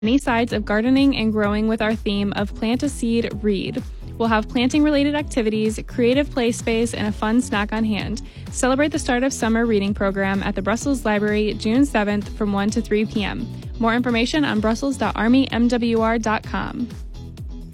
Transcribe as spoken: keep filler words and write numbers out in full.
many sides of gardening and growing with our theme of Plant a Seed, Read. We'll have planting-related activities, creative play space, and a fun snack on hand. Celebrate the start of summer reading program at the Brussels Library June seventh from one to three p.m. More information on brussels dot army m w r dot com.